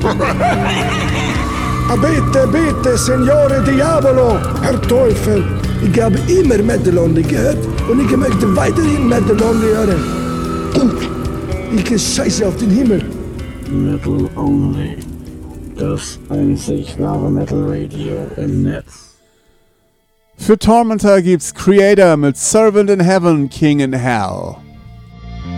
Bitte, Signore Diavolo, Herr Teufel. Ich habe immer Metal Only gehört und ich möchte weiterhin Metal Only hören. Ich scheiße auf den Himmel. Metal Only. Das einzig wahre Metal Radio im Netz. Für Tormentor gibt's Creator mit Servant in Heaven, King in Hell.